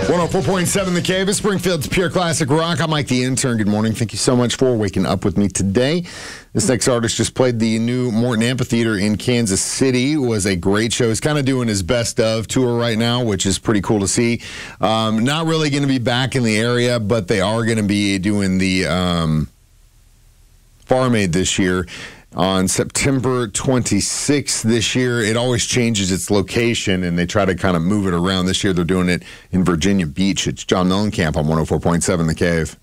104.7 The Cave is Springfield's Pure Classic Rock. I'm Mike the Intern. Good morning. Thank you so much for waking up with me today. This next artist just played the new Morton Amphitheater in Kansas City. It was a great show. He's kind of doing his best of tour right now, which is pretty cool to see. Not really going to be back in the area, but they are going to be doing the Farm Aid this year. On September 26th this year, it always changes its location, and they try to kind of move it around. This year, they're doing it in Virginia Beach. It's John Mellencamp on 104.7 The Cave.